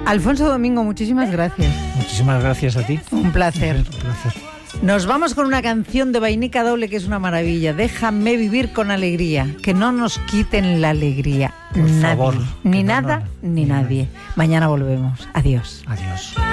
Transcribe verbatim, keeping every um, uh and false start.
Alfonso Domingo, muchísimas gracias. Muchísimas gracias a ti. Un placer. Un placer. Nos vamos con una canción de Vainica Doble que es una maravilla. Déjame vivir con alegría. Que no nos quiten la alegría. Por nadie. favor. Ni no, nada, no, no. ni nadie. Mañana volvemos. Adiós. Adiós.